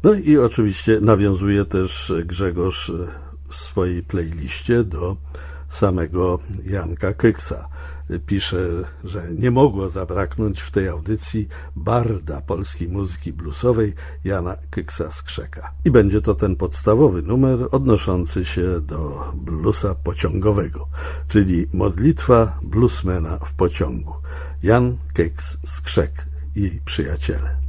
No i oczywiście nawiązuje też Grzegorz w swojej playliście do samego Janka Kyksa. Pisze, że nie mogło zabraknąć w tej audycji barda polskiej muzyki bluesowej Jana Kyksa-Skrzeka. I będzie to ten podstawowy numer odnoszący się do bluesa pociągowego, czyli modlitwa bluesmana w pociągu. Jan Kyks-Skrzek i przyjaciele.